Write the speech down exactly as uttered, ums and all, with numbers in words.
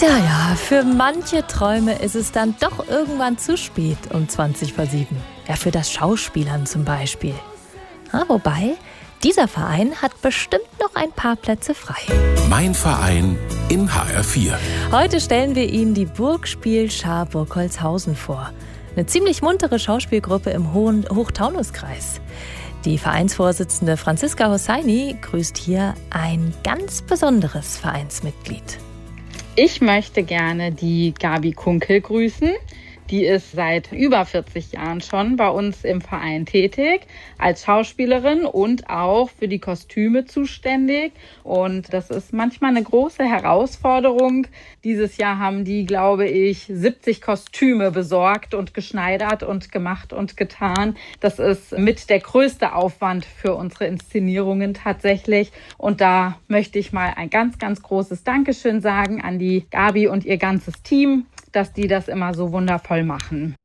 Tja, ja, für manche Träume ist es dann doch irgendwann zu spät um zwanzig vor sieben. Ja, für das Schauspielern zum Beispiel. Ja, wobei, dieser Verein hat bestimmt noch ein paar Plätze frei. Mein Verein in H R vier. Heute stellen wir Ihnen die Burgspiel-Schar Burgholzhausen vor. Eine ziemlich muntere Schauspielgruppe im Hohen Hochtaunuskreis. Die Vereinsvorsitzende Franziska Hosseini grüßt hier ein ganz besonderes Vereinsmitglied. Ich möchte gerne die Gabi Kunkel grüßen. Die ist seit über vierzig Jahren schon bei uns im Verein tätig, als Schauspielerin und auch für die Kostüme zuständig. Und das ist manchmal eine große Herausforderung. Dieses Jahr haben die, glaube ich, siebzig Kostüme besorgt und geschneidert und gemacht und getan. Das ist mit der größte Aufwand für unsere Inszenierungen tatsächlich. Und da möchte ich mal ein ganz, ganz großes Dankeschön sagen an die Gabi und ihr ganzes Team, dass die das immer so wundervoll machen.